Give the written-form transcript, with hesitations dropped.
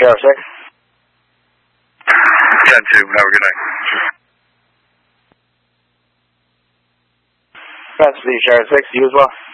Sheriff 6. 10-2, have a good night. Custody, Sheriff 6, you as well.